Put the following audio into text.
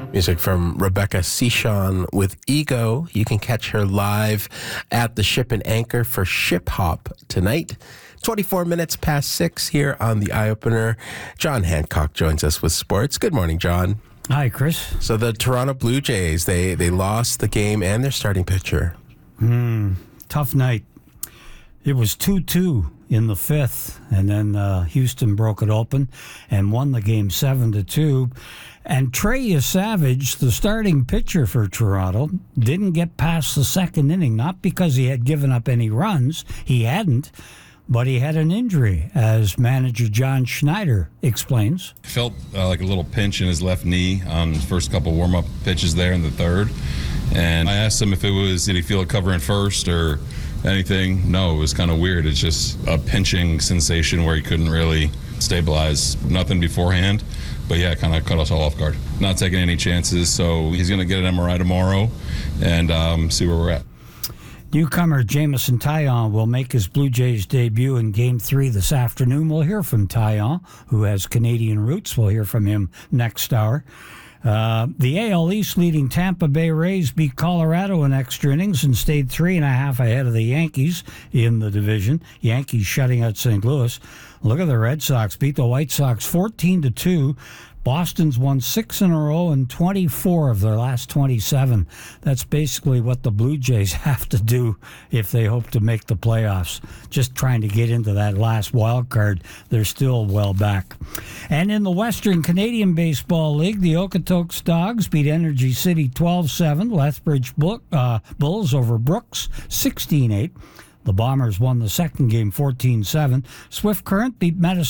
Music from Rebecca Sechon with Ego. You can catch her live at the Ship and Anchor for Ship Hop tonight. 24 minutes past 6 here on the Eye Opener. John Hancock joins us with sports. Good morning, John. Hi, Chris. So the Toronto Blue Jays, they lost the game and their starting pitcher. Tough night. It was 2-2 in the fifth, and then Houston broke it open and won the game 7-2. And Trey Savage, the starting pitcher for Toronto, didn't get past the second inning, not because he had given up any runs. He hadn't. But he had an injury, as manager John Schneider explains. Felt like a little pinch in his left knee on his first couple warm-up pitches there in the third. And I asked him if it was, did he feel it covering first or anything? No, it was kind of weird. It's just a pinching sensation where he couldn't really stabilize. Nothing beforehand. But yeah, it kind of caught us all off guard. Not taking any chances, so he's going to get an MRI tomorrow and see where we're at. Newcomer Jameson Taillon will make his Blue Jays debut in Game 3 this afternoon. We'll hear from Taillon, who has Canadian roots. We'll hear from him next hour. The AL East leading Tampa Bay Rays beat Colorado in extra innings and stayed 3.5 ahead of the Yankees in the division. Yankees shutting out St. Louis. Look at the Red Sox beat the White Sox 14-2. Boston's won 6 in a row and 24 of their last 27. That's basically what the Blue Jays have to do if they hope to make the playoffs. Just trying to get into that last wild card. They're still well back. And in the Western Canadian Baseball League, the Okotoks Dogs beat Energy City 12-7. Lethbridge Bulls over Brooks 16-8. The Bombers won the second game 14-7. Swift Current beat Medicine